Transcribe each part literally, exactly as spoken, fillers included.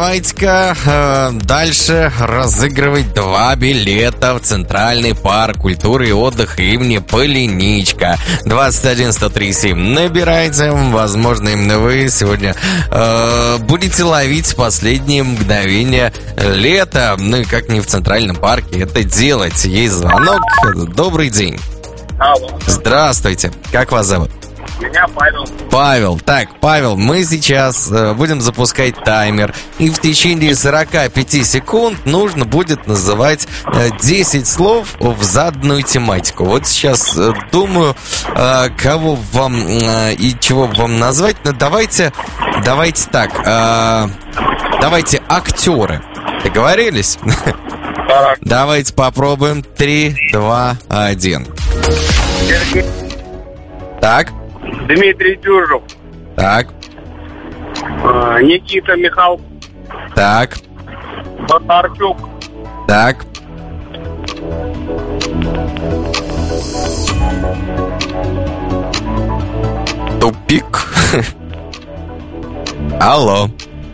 давайте-ка э, дальше разыгрывать два билета в Центральный парк культуры и отдыха имени Полиничка. двадцать один сто три семь. Набирайте. Возможно, именно вы сегодня э, будете ловить последние мгновения лета. Ну и как не в Центральном парке это делать. Есть звонок. Добрый день. Алло. Здравствуйте. Как вас зовут? Меня Павел. Павел. Так, Павел, мы сейчас э, будем запускать таймер. И в течение сорок пять секунд нужно будет называть э, десять слов в заданную тематику. Вот сейчас э, думаю, э, кого вам э, и чего вам назвать. Но давайте, давайте так. Э, давайте актеры. Договорились? Так. Давайте попробуем. Три, два, один. Сергей. Так. Дмитрий Дюжев. Так. э, Никита Михалков. Так. Бондарчук. Так. Тупик. Алло.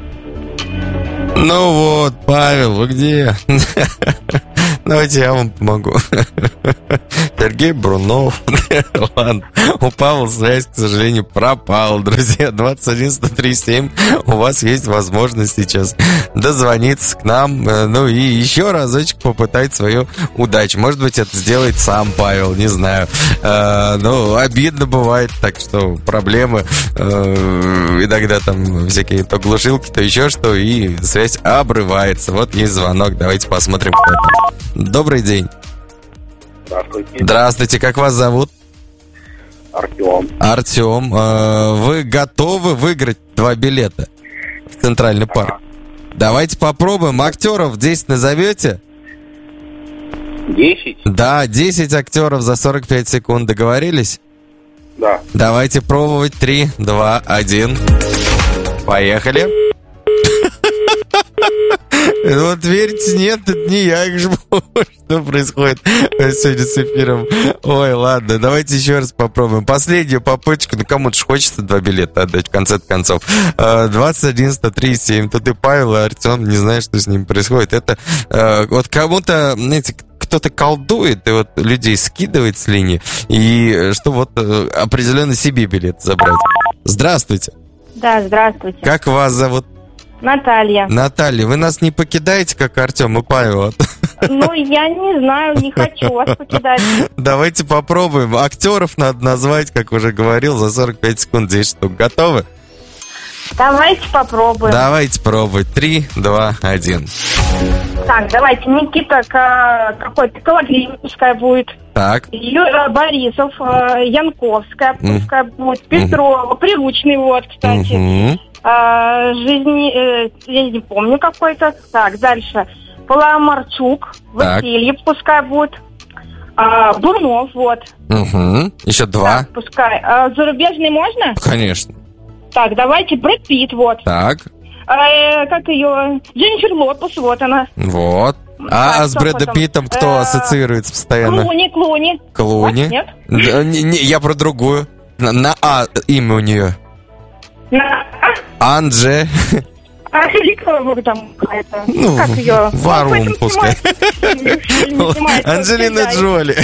Ну вот, Павел, вы где? Давайте я вам помогу. Сергей Брунов. Ладно, у Павла связь, к сожалению, пропала. Друзья, двадцать один сто три семь. У вас есть возможность сейчас дозвониться к нам. Ну и еще разочек попытать свою удачу. Может быть, это сделает сам Павел, не знаю. э, Ну, обидно бывает, так что проблемы. э, Иногда там всякие то глушилки, то еще что. И связь обрывается. Вот есть звонок, давайте посмотрим, кто это. Добрый день. Здравствуйте. Здравствуйте, как вас зовут? Артем. Артем, э, вы готовы выиграть два билета в Центральный парк? Давайте попробуем. Актеров десять назовете? Десять? Да, десять актеров за сорок пять секунд. Договорились? Да. Давайте пробовать. Три, два, один. Поехали. Вот верите, нет, это не я их жму. Что происходит сегодня с эфиром? Ой, ладно, давайте еще раз попробуем. Последнюю попытку. Ну, кому-то же хочется два билета отдать в конце концов. двадцать один сто три семь. Тут и Павел, и Артем, не знаю, что с ними происходит. Это вот кому-то, знаете, кто-то колдует и вот людей скидывает с линии, и что вот определенно себе билет забрать. Здравствуйте. Да, здравствуйте. Как вас зовут? Наталья. Наталья, вы нас не покидаете, как Артем и Павел? Ну, я не знаю, не хочу вас покидать. Давайте попробуем. Актеров надо назвать, как уже говорил, за сорок пять секунд десять штук. Готовы? Давайте попробуем. Давайте пробовать. Три, два, один. Так, давайте. Никита к- какой-то Кологривская будет. Так. Юра Борисов, э, Янковская Мгм. пускай будет. Петрова, Приручный вот, кстати. Мгм. А, жизни, э, я не помню какой-то. Так, дальше. Паламарчук, Так. Васильев пускай будет. А, Бурнов, вот. Угу. Еще два. Так, пускай. А, зарубежный можно? Конечно. Так, давайте Брэд Питт, вот. Так. А, э, как ее? Дженнифер Лопес, вот она. Вот. А Так, с кто Брэдом потом? Питтом кто Э, ассоциируется постоянно? Клуни, Клуни. Клуни. Вот, нет? Да, не, не, я про другую. На, на А имя у нее. На- Анже. Анжелика, вот там какая-то. Ну, как ее? Варум пускай. Анджелина Джоли.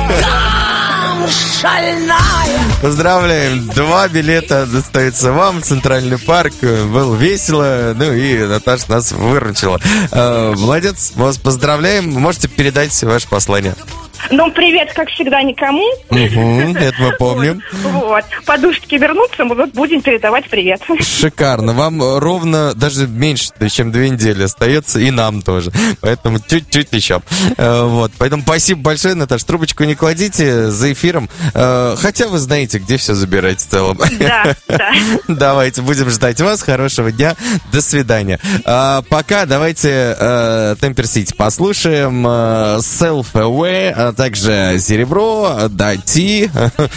Поздравляем. Два билета достаются вам в Центральный парк. Было весело. Ну и Наташа нас выручила. Э, Молодец. Вас поздравляем. Можете передать ваше послание. Ну, привет, как всегда, никому. Мгм, это мы помним. Вот. Подушечки вернутся, мы вот будем передавать привет. Шикарно. Вам ровно даже меньше, чем две недели остается, и нам тоже. Поэтому чуть-чуть еще. Э, Вот. Поэтому спасибо большое, Наташа. Трубочку не кладите за эфиром. Э, Хотя вы знаете, где все забирать в целом. Да, да. Давайте, будем ждать вас. Хорошего дня. До свидания. А, пока давайте э, Темпер Сити послушаем. э, Self Away от также серебро, дати,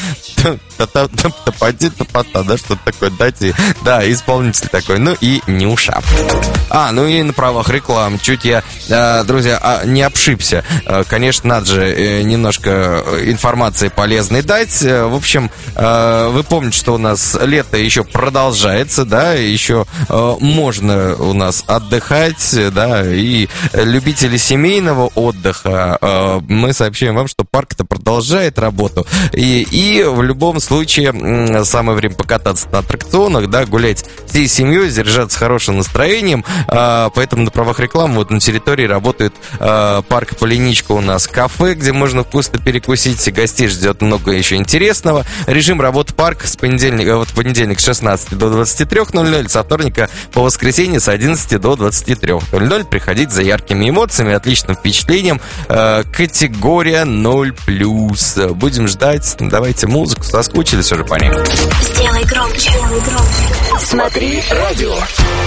топати, топота, да, что-то такое, дати, да, исполнитель такой, ну и Нюша. А, ну и на правах рекламы, чуть я, друзья, не обшибся, конечно, надо же немножко информации полезной дать. В общем, вы помните, что у нас лето еще продолжается, да, еще можно у нас отдыхать, да, и любители семейного отдыха, мы сообщаем вам, что парк-то продолжает работу, и, и в любом случае самое время покататься на аттракционах, да, гулять всей семьей, заряжаться хорошим настроением, поэтому на правах рекламы вот на территории работает парк Полиничка у нас, кафе, где можно вкусно перекусить, гостей ждет много еще интересного. Режим работы парка с понедельника, вот в понедельник с шестнадцати до двадцати трёх ноль-ноль, со вторника по воскресенье с одиннадцати до двадцати трёх ноль-ноль. Приходить за яркими эмоциями, отличным впечатлением. Э, категория ноль плюс. Будем ждать. Давайте музыку. Соскучились уже по ней. Сделай громче. Сделай громче. Смотри радио.